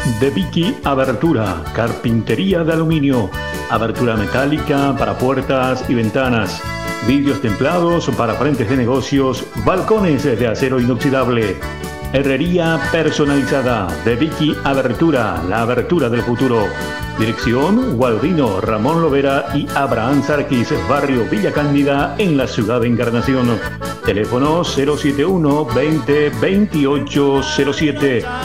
De Vicky Abertura, carpintería de aluminio, abertura metálica para puertas y ventanas, vidrios templados para frentes de negocios, balcones de acero inoxidable. Herrería personalizada de Vicky Abertura, la abertura del futuro. Dirección: Gualdino, Ramón Lovera y Abraham Sarquis, barrio Villa Cándida, en la ciudad de Encarnación. Teléfono 071 20 28 07.